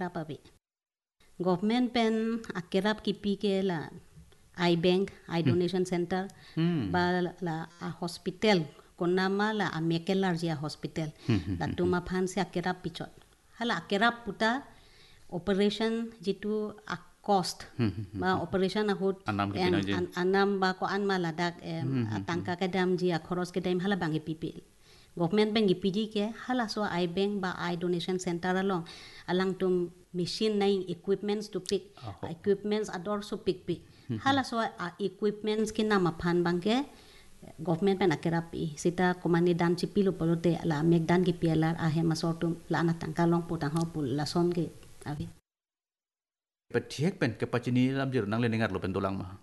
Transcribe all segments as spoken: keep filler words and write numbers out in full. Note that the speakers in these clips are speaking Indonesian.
kerap abi. Government pen akerap kipi ke la I bank, I donation center, ba la a hospital konama la amekelar jia hospital. La tuma phan se akerap pichot. Hala akerap puta operation jitu a cost ba operation ahut yang an, anam ba ko an maladak em atangka kedam ji a khoros kedam hala bangi pipil government bank ipiji ke hala so I bank ba I donation center along alang tum machine nai equipments to pick oh. equipments ador so pick pick hala so uh, equipments ki nama phan bangke government pen akerapi sita komani dan cipilu polote la mek dan ki pialar ahe masortum la anatangka long putang ho pul la son ke abi Petiek pen ke pacini lam jir nang le nengar lo pen tulang mah.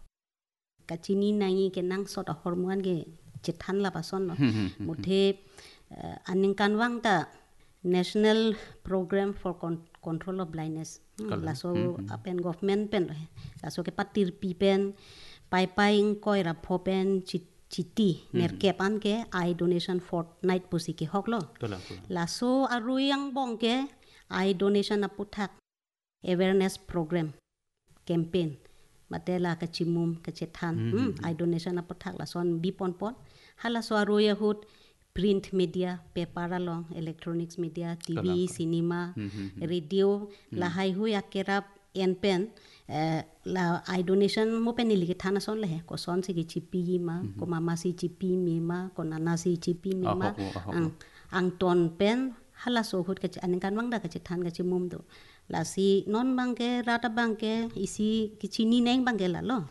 Kacini nangi ke nang sot a hormon ke cetan la pason lo. Muthe uh, aning kanwang ta National Program for Con- Control of Blindness. Hmm, laso mm-hmm. apen government pen lo. Laso ke patir pi pen pai pai koi ra pho pen chiti ner ke pan ke I donation fortnight pusi ke hok lo. Laso aruyang bong ke I donation aputhak awareness program campaign matela ka chimum ka chethan mm-hmm. hmm, I donation apothak la son bi pon pon hala so aroya hut print media paper along electronics media T V Kalaka. Cinema mm-hmm. radio mm-hmm. la hai hu akerap en pen uh, la I donation mo pen li thana son le ko son se ki chipi ma mm-hmm. ko mama si chipi me ma ko nana si chipi me ma ang ang ton pen hala so hut ka aning kan wang da ka chethan ka chimum do la si non bangke rata bangke isi kichini neng bangke la lo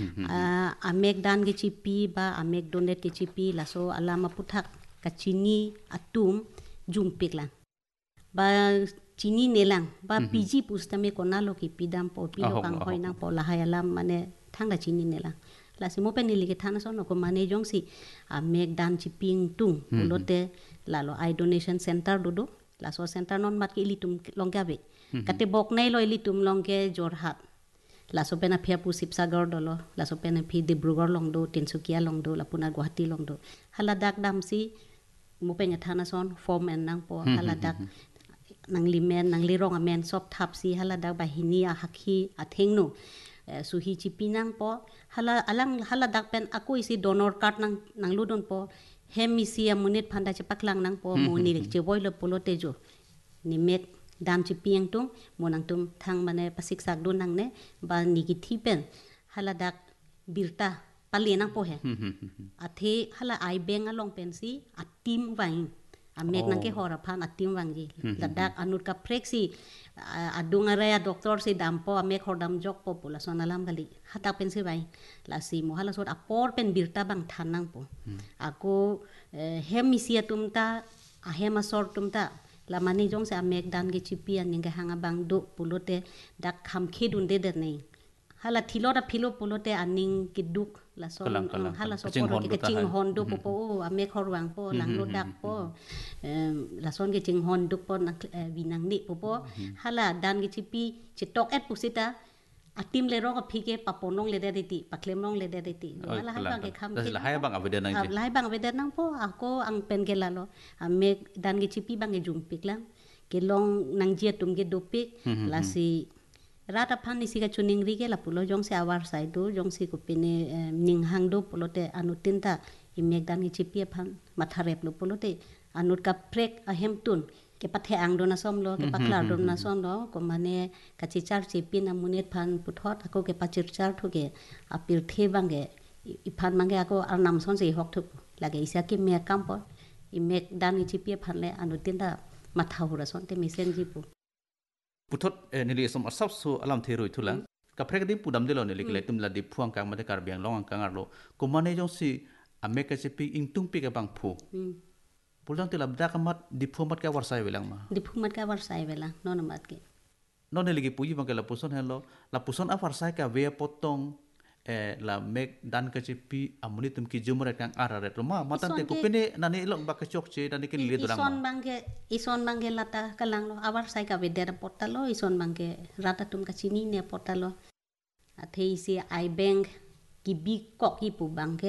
uh, amek dan ke chipi ba amek donate ke chipi la so alama puthak kachini atum jum piklan ba chini nelang ba piji pustame konalo ki pidam po pilo kang hoi nang po la hayalam mane thanga chini nelang la si mo pen ni ke thana so no ko mane jong si amek dan chiping tung ulote la lo I donation center dodo la so center non mat ki litum longgabe kate bok nei lo litum longke jorhat la so pena phia pu sipsagar dolo la so pena phi dibrugar longdo tinsukia longdo la puna guwahati longdo hala dak dam si mo penya thana son form en nang po hala dak nang limen nang lirong amen sop thap si hala dak bahini a hakhi a thengno suhi chipinang po hala alang hala dak pen aku isi donor card nang nang ludon po hemisi amunit phanda chepaklang nang po moni che boilo polote jo ni mek dam chi piang tung monang tum thang mane pasik sak do nang ne ba nigi thipen haladak birta pali nang po he athe hala I bank along pensi atim wang amek nang ke hora phan atim wang ji ladak anut ka preksi adunga rea doktor si dampo amek hodam jok population alam gali hata pensi bai la si mohala sot apor pen birta bang thanang po ako hemisia tumta ahema sor tumta la mani jong se amek dan ge chipi aning ge hanga bang do pulote dak kham khedun de de nei hala thilo da philo pulote aning ki duk la so hala so por ke ching hon do po o amek horwang po lang lo dak po la son ge ching hon duk po nak winang ni po hala dan ge chipi chitok et pusita atim le rong phike paponong le de ti paklem rong le de ti hala hai bang ge kham ke la hai bang aveda nang ji lai bang aveda nang po ako ang pen ge la lo amek dan ge chipi bang ge jum piklang ke long nang jia tum ge do pik la si rata phan ni si ga chuning ri ge la pulo jong se awar sai do jong si ku pine ning hang do pulote anutin ta imek dan ge chipi phan matharep lo pulote anut ka prek ahem tun ke pathe ang dona som lo ke paklar dona som lo ko mane kachichar chipi na munit phan puthot ako ke pachirchar thuge apir the bange iphan mange ako arnam son se hok thuk lage isa ke me kampo imek dan chipi phan le anutin da mathahura son te mesen jipu puthot nili som asap so alam theroi thula ka prek dim pudam de lo nili le tum la di phuang kang mate kar biang long kang ar lo ko mane jong si ameka chipi ingtung pi ka bang phu pulang tilab dak mat diphumat ka warsai welang ma diphumat ka warsai welang non mat ke non lagi puji bang la puson hello la puson a warsai ka we potong eh la mek dan ka chipi amuni tum ki jumret kang araret ma matan te ku pene nani long bak chok che dan ke le dorang ison bangke ison bangke lata kalang lo awar sai ka weder portalo ison bangke rata tum ka chini ne portalo athei si I bank ki bi kok ki pu bangke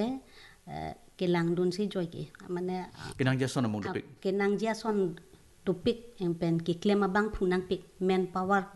kelang dun si joy ke mane kenang jason among topik kenang jason topik en pen ki klema bang phunang pik men power